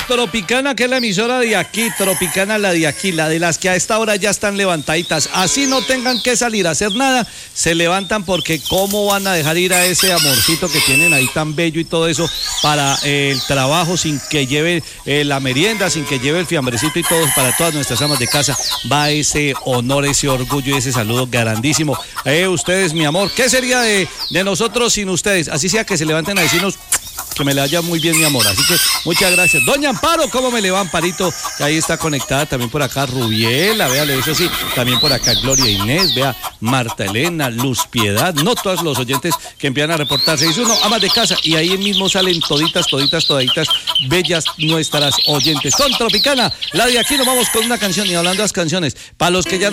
Tropicana, que es la emisora de aquí, Tropicana, la de aquí, la de las que a esta hora ya están levantaditas, así no tengan que salir a hacer nada, se levantan porque cómo van a dejar ir a ese amorcito que tienen ahí tan bello y todo eso para el trabajo sin que lleve la merienda, sin que lleve el fiambrecito y todo, para todas nuestras amas de casa va ese honor, ese orgullo y ese saludo grandísimo. Ustedes, mi amor, ¿qué sería de nosotros sin ustedes? Así sea que se levanten a decirnos que me le vaya muy bien, mi amor. Así que muchas gracias. Doña Amparo, ¿cómo me le va, Amparito? Que ahí está conectada también por acá Rubiela, vea, le dice así. También por acá Gloria Inés, vea, Marta Elena, Luz Piedad, no todos los oyentes que empiezan a reportar 61, amas de casa, y ahí mismo salen toditas, bellas nuestras oyentes. Con Tropicana, la de aquí, nos vamos con una canción, y hablando de las canciones, para los que ya